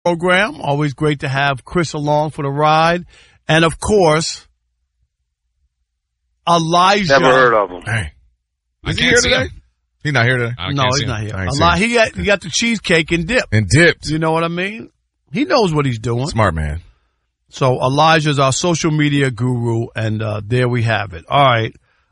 program. Always great to have Chris along for the ride. And, of course, Elijah. Never heard of him. Hey. Is he here today? He's not here today? No, he's not here. He got the cheesecake and dip. And dipped. You know what I mean? He knows what he's doing. Smart man. So Elijah's our social media guru, and there we have it. All right.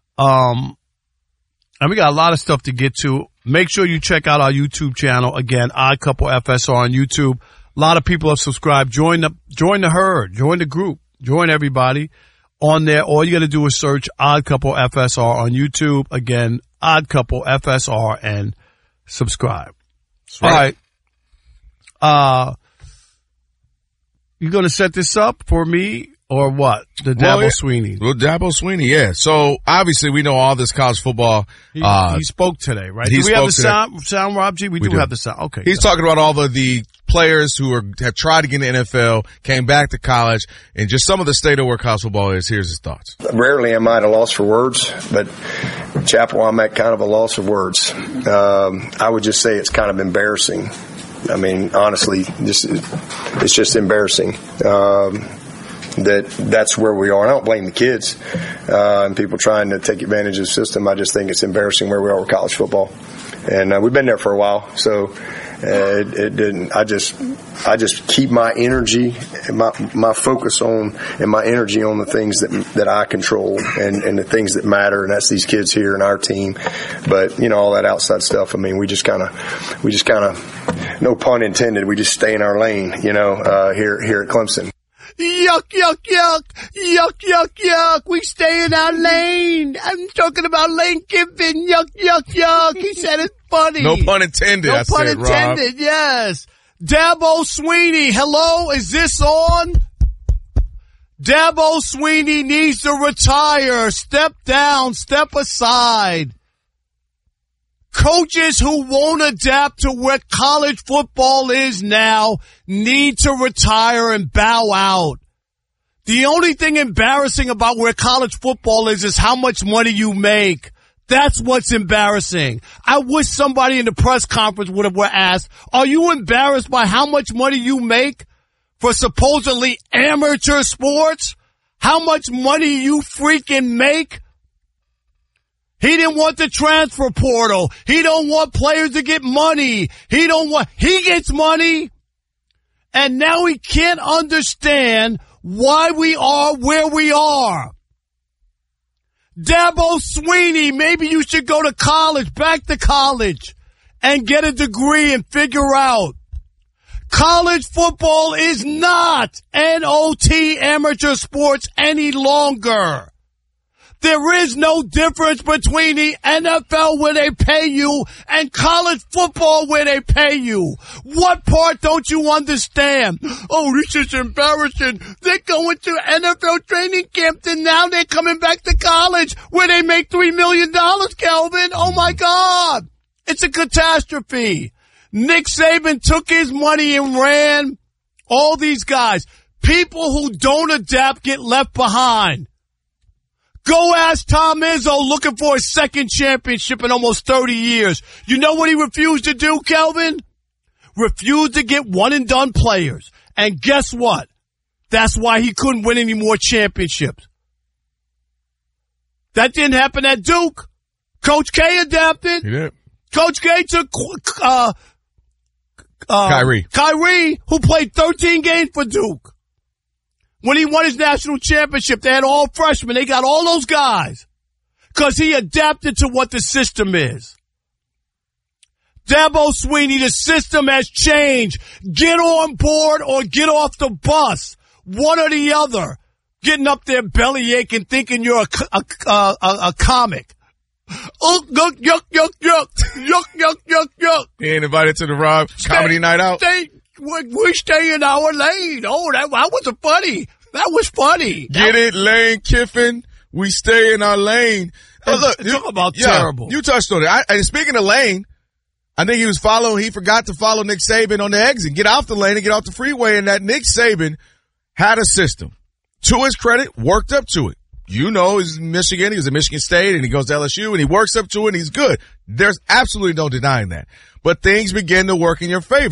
And we got a lot of stuff to get to. Make sure you check out our YouTube channel. Again, Odd Couple FSR on YouTube. A lot of people have subscribed. Join the herd. Join the group. Join everybody on there. All you got to do is search Odd Couple FSR on YouTube. Again, Odd Couple FSR, and subscribe. Right. All right. You going to set this up for me or what? The Dabo Swinney. Well, Dabo Swinney, yeah. So, obviously, we know all this college football. He spoke today, right? Do we have the sound, Rob G? We do have the sound. Okay. He's talking about all the players who have tried to get in the NFL, came back to college, and just some of the state of where college football is. Here's his thoughts. Rarely am I at a loss for words, but Chapel, I'm at kind of a loss of words. I would just say it's kind of embarrassing. I mean, honestly, it's just embarrassing that's where we are. And I don't blame the kids and people trying to take advantage of the system. I just think it's embarrassing where we are with college football. And we've been there for a while, so it didn't. I just keep my energy, my focus on, and my energy on the things that I control and the things that matter, and that's these kids here and our team. But all that outside stuff. I mean, we just kind of, no pun intended, we just stay in our lane. Here at Clemson. Yuck, yuck, yuck. Yuck, yuck, yuck. We stay in our lane. I'm talking about Lane Kiffin. Yuck, yuck, yuck. He said it's funny. No pun intended. No pun intended, Rob. Yes. Dabo Swinney. Hello, is this on? Dabo Swinney needs to retire. Step down. Step aside. Coaches who won't adapt to where college football is now need to retire and bow out. The only thing embarrassing about where college football is how much money you make. That's what's embarrassing. I wish somebody in the press conference would have asked, are you embarrassed by how much money you make for supposedly amateur sports? How much money you freaking make? He didn't want the transfer portal. He don't want players to get money. He gets money. And now he can't understand why we are where we are. Dabo Swinney, maybe you should go to college, back to college, and get a degree and figure out. College football is not NOT amateur sports any longer. There is no difference between the NFL where they pay you and college football where they pay you. What part don't you understand? Oh, this is embarrassing. They're going to NFL training camp and now they're coming back to college where they make $3 million, Kelvin. Oh, my God. It's a catastrophe. Nick Saban took his money and ran. All these guys. People who don't adapt get left behind. Go ask Tom Izzo looking for a second championship in almost 30 years. You know what he refused to do, Kelvin? Refused to get one-and-done players. And guess what? That's why he couldn't win any more championships. That didn't happen at Duke. Coach K adapted. He did. Coach K took Kyrie, who played 13 games for Duke. When he won his national championship, they had all freshmen. They got all those guys because he adapted to what the system is. Dabo Swinney, the system has changed. Get on board or get off the bus. One or the other. Getting up there belly aching, thinking you're a comic. Oh, yuck, yuck, yuck, yuck, yuck, yuck, yuck, yuck. He ain't invited to the Rob Comedy Night Out. We stay in our lane. Oh, that was funny. That was funny. Get it, Lane Kiffin. We stay in our lane. Look, talk about terrible. You touched on it. And speaking of lane, I think he forgot to follow Nick Saban on the exit. Get off the lane and get off the freeway. And that Nick Saban had a system. To his credit, worked up to it. You know, he's in Michigan. He was at Michigan State and he goes to LSU and he works up to it and he's good. There's absolutely no denying that. But things begin to work in your favor.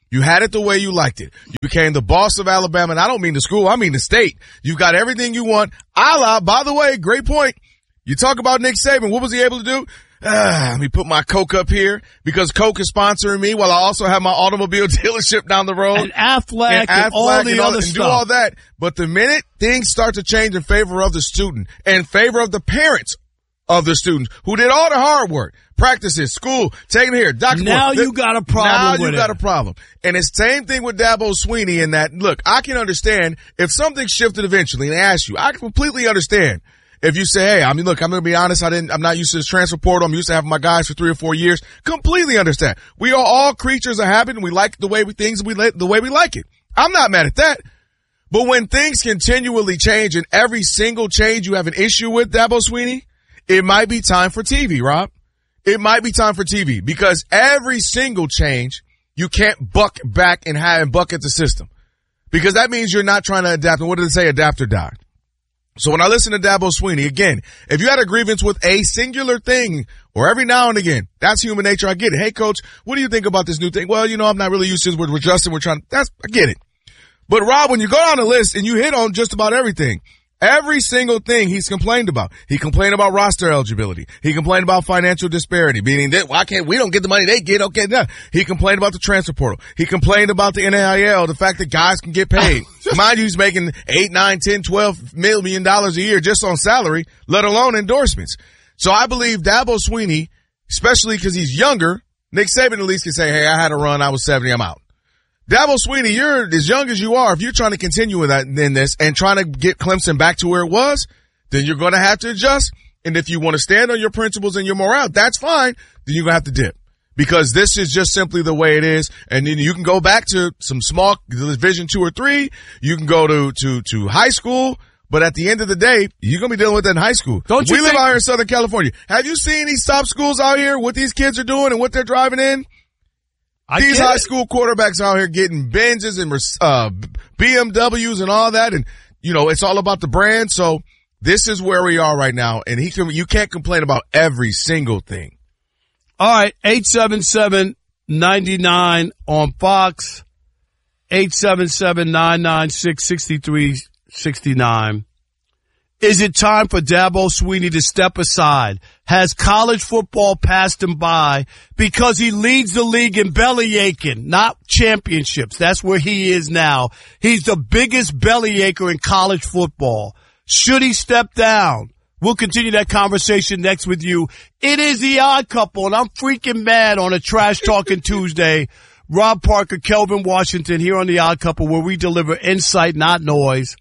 You had it the way you liked it. You became the boss of Alabama, and I don't mean the school, I mean the state. You've got everything you want. By the way, great point. You talk about Nick Saban. What was he able to do? Let me put my Coke up here because Coke is sponsoring me while I also have my automobile dealership down the road. And Aflac and all the other stuff. And do all that. But the minute things start to change in favor of the student, in favor of the parents of the students who did all the hard work, practices, school, taking here, doctor. Now you got a problem with it. Now you got a problem. And it's the same thing with Dabo Swinney in that, look, I can understand if something shifted eventually and they ask you, I completely understand. If you say, hey, I'm going to be honest, I'm not used to this transfer portal. I'm used to having my guys for 3 or 4 years. Completely understand. We are all creatures of habit and we like the way the way we like it. I'm not mad at that. But when things continually change and every single change you have an issue with, Dabo Swinney, it might be time for TV, Rob. It might be time for TV because every single change you can't buck back and bucket the system because that means you're not trying to adapt. And what did it say? Adapt or die. So when I listen to Dabo Swinney, again, if you had a grievance with a singular thing or every now and again, that's human nature. I get it. Hey, coach, what do you think about this new thing? Well, I'm not really used to this. We're adjusting. I get it. But Rob, when you go down the list and you hit on just about everything, every single thing he's complained about. He complained about roster eligibility. He complained about financial disparity, meaning that we don't get the money they get. Okay, no. He complained about the transfer portal. He complained about the NIL, the fact that guys can get paid. Mind you, he's making $8, $9, $10, $12 million a year just on salary, let alone endorsements. So I believe Dabo Swinney, especially because he's younger, Nick Saban at least can say, hey, I had a run. I was 70. I'm out. Dabo Swinney, you're as young as you are. If you're trying to continue with that in this and trying to get Clemson back to where it was, then you're going to have to adjust. And if you want to stand on your principles and your morale, that's fine. Then you're going to have to dip because this is just simply the way it is. And then you can go back to some small division 2 or 3. You can go to high school. But at the end of the day, you're going to be dealing with that in high school. We live out here in Southern California. Have you seen these top schools out here, what these kids are doing and what they're driving in? These high school quarterbacks out here getting Benzes and BMWs and all that. And, it's all about the brand. So this is where we are right now. And you can't complain about every single thing. All right. 877-99 on Fox. 877-996-6369. Is it time for Dabo Swinney to step aside? Has college football passed him by because he leads the league in belly aching, not championships? That's where he is now. He's the biggest belly acher in college football. Should he step down? We'll continue that conversation next with you. It is The Odd Couple, and I'm freaking mad on a Trash Talking Tuesday. Rob Parker, Kelvin Washington here on The Odd Couple, where we deliver insight, not noise.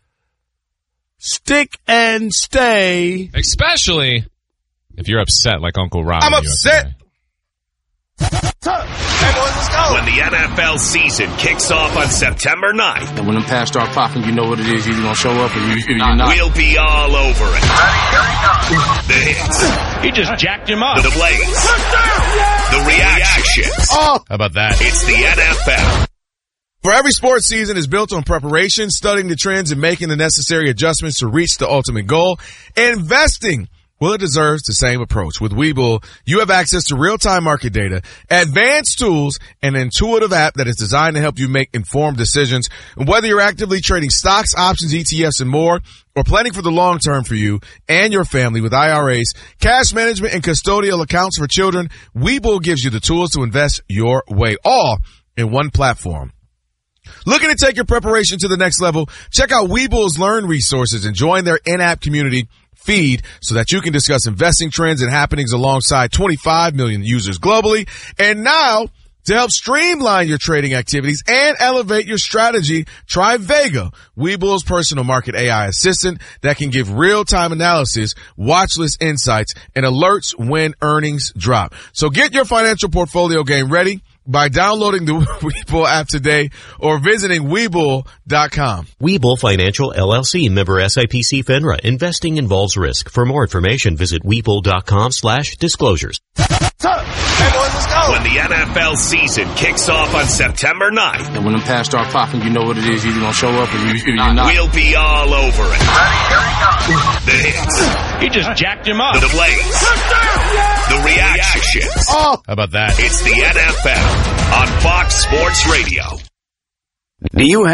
Stick and stay. Especially if you're upset like Uncle Rob. I'm upset. Hey boys, let's go. When the NFL season kicks off on September 9th. And when them pass start popping, you know what it is. You're going to show up or you're not. We'll be all over it. The hits. He just jacked him up. The plays. The reactions. Oh, how about that? It's the NFL. For every sports season is built on preparation, studying the trends, and making the necessary adjustments to reach the ultimate goal. Investing, well, it deserves the same approach. With Webull, you have access to real-time market data, advanced tools, and an intuitive app that is designed to help you make informed decisions. And whether you're actively trading stocks, options, ETFs, and more, or planning for the long term for you and your family with IRAs, cash management, and custodial accounts for children, Webull gives you the tools to invest your way, all in one platform. Looking to take your preparation to the next level? Check out Webull's Learn resources and join their in-app community feed so that you can discuss investing trends and happenings alongside 25 million users globally. And now, to help streamline your trading activities and elevate your strategy, try Vega, Webull's personal market AI assistant that can give real-time analysis, watch list insights, and alerts when earnings drop. So get your financial portfolio game ready by downloading the Webull app today or visiting Webull.com. Webull Financial LLC, member SIPC FINRA. Investing involves risk. For more information, visit Webull.com/disclosures. Hey boys, let's go. When the NFL season kicks off on September 9th. And when them pass start popping, you know what it is. You're going to show up or you're not. We'll be all over it. The hits. He just jacked him up. The plays. The reactions. Oh. How about that? It's the NFL on Fox Sports Radio. Do you